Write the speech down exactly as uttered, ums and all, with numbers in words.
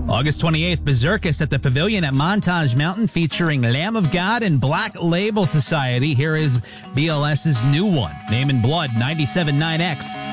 August twenty-eighth, Berserkus at the Pavilion at Montage Mountain featuring Lamb of God and Black Label Society. Here is B L S's new one, Name in Blood, ninety-seven point nine X.